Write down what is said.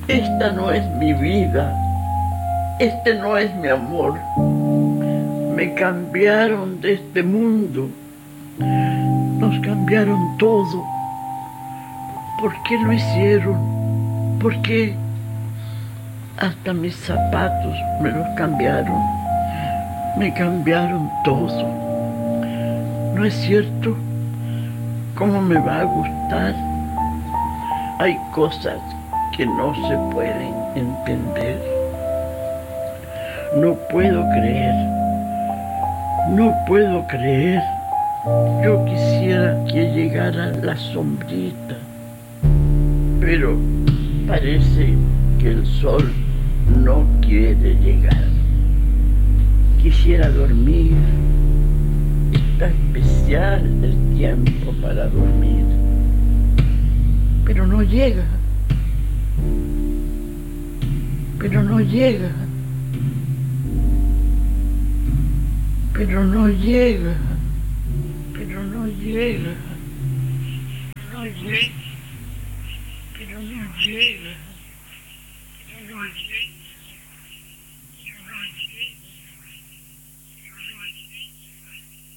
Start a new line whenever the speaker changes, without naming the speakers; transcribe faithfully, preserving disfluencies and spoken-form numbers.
Esta no es mi vida, este no es mi amor. Me cambiaron de este mundo, nos cambiaron todo. ¿Por qué lo hicieron? ¿Por qué? Hasta mis zapatos me los cambiaron, me cambiaron todo. ¿No es cierto? ¿Cómo me va a gustar? Hay cosas que no se pueden entender. No puedo creer, no puedo creer. Yo quisiera que llegara la sombrita, pero parece que el sol no quiere llegar. Quisiera dormir, está especial el tiempo para dormir, pero no llega, pero no llega, pero no llega, pero no llega, no llega, pero no llega, pero no llega.